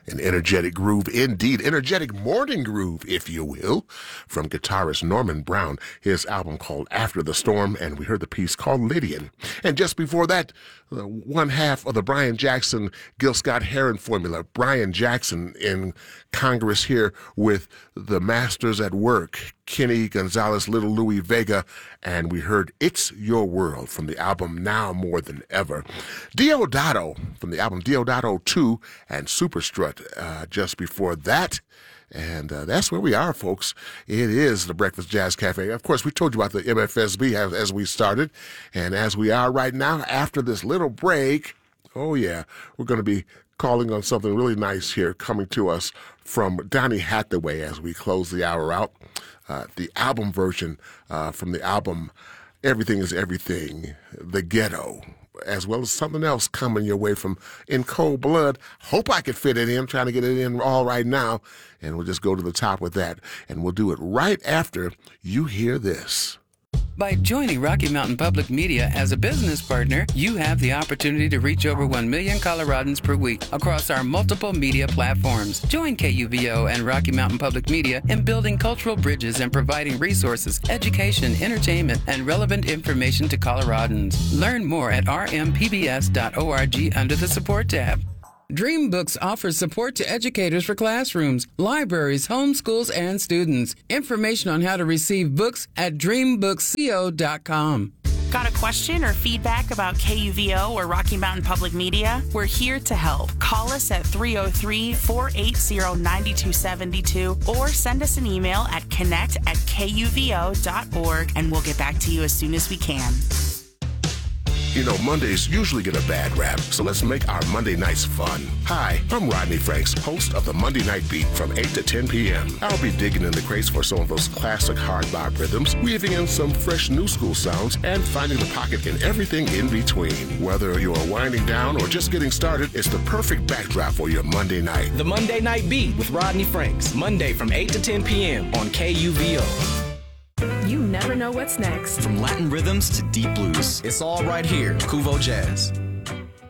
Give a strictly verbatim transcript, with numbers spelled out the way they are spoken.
An energetic groove indeed, energetic morning groove, if you will, from guitarist Norman Brown, his album called After the Storm, and we heard the piece called Lydian. And just before that, uh, one half of the Brian Jackson, Gil Scott-Heron formula, Brian Jackson in Congress here with the masters at work, Kenny Gonzalez, Little Louie Vega, and we heard It's Your World from the album Now More Than Ever. Diodato from the album Diodato two and Superstrut uh, just before that. And uh, that's where we are, folks. It is the Breakfast Jazz Cafe. Of course, we told you about the M F S B as, as we started. And as we are right now, after this little break, oh yeah, we're going to be calling on something really nice here coming to us from Donny Hathaway as we close the hour out. Uh, the album version uh, from the album Everything is Everything, The Ghetto, as well as something else coming your way from In Cold Blood. Hope I can fit it in. I'm trying to get it in all right now. And we'll just go to the top with that. And we'll do it right after you hear this. By joining Rocky Mountain Public Media as a business partner, you have the opportunity to reach over one million Coloradans per week across our multiple media platforms. Join K U V O and Rocky Mountain Public Media in building cultural bridges and providing resources, education, entertainment, and relevant information to Coloradans. Learn more at r m p b s dot org under the Support tab. DreamBooks offers support to educators for classrooms, libraries, homeschools, and students. Information on how to receive books at dream books co dot com. Got a question or feedback about K U V O or Rocky Mountain Public Media? We're here to help. Call us at three oh three, four eight zero, nine two seven two or send us an email at connect at k u v o dot org and we'll get back to you as soon as we can. You know, Mondays usually get a bad rap, so let's make our Monday nights fun. Hi, I'm Rodney Franks, host of the Monday Night Beat from eight to ten p.m. I'll be digging in the crates for some of those classic hard bop rhythms, weaving in some fresh new school sounds, and finding the pocket in everything in between. Whether you're winding down or just getting started, it's the perfect backdrop for your Monday night. The Monday Night Beat with Rodney Franks, Monday from eight to ten p.m. on K U V O. You never know what's next. From Latin rhythms to deep blues, It's all right here, Kuvo Jazz.